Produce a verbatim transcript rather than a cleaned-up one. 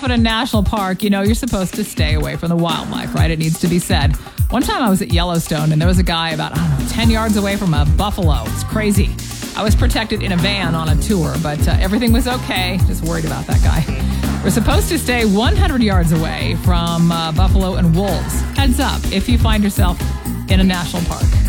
in a national park, you know, you're supposed to stay away from the wildlife, right? It needs to be said. One time I was at Yellowstone and there was a guy about, I don't know, ten yards away from a buffalo. It's crazy. I was protected in a van on a tour, but uh, everything was okay. Just worried about that guy. We're supposed to stay one hundred yards away from uh, buffalo and wolves. Heads up if you find yourself in a national park.